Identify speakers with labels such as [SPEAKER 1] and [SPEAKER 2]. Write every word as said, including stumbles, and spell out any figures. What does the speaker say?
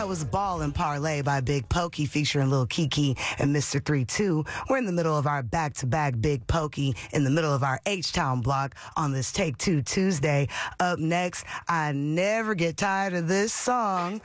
[SPEAKER 1] That was Ball and Parlay by Big Pokey featuring Lil Kiki and Mister three two. We're in the middle of our back-to-back Big Pokey in the middle of our H-Town block on this Take Two Tuesday. Up next, I never get tired of this song.